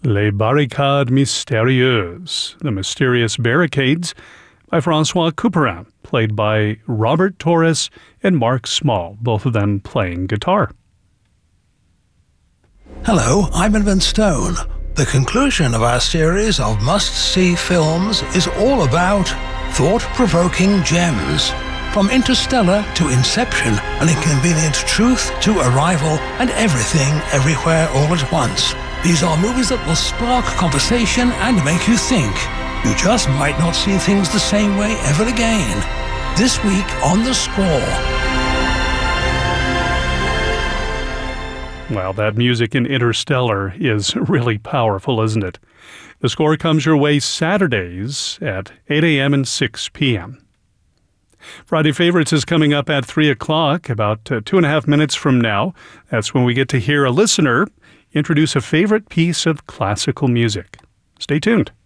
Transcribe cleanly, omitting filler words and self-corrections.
Les Barricades Mystérieuses, The Mysterious Barricades, by Francois Couperin, played by Robert Torres and Mark Small, both of them playing guitar. Hello, I'm Edmund Stone. The conclusion of our series of must-see films is all about thought-provoking gems. From Interstellar to Inception, An Inconvenient Truth to Arrival, and Everything, Everywhere, All at Once. These are movies that will spark conversation and make you think. You just might not see things the same way ever again. This week on The Score. Well, that music in Interstellar is really powerful, isn't it? The Score comes your way Saturdays at 8 a.m. and 6 p.m. Friday Favorites is coming up at 3 o'clock, about 2.5 minutes from now. That's when we get to hear a listener introduce a favorite piece of classical music. Stay tuned.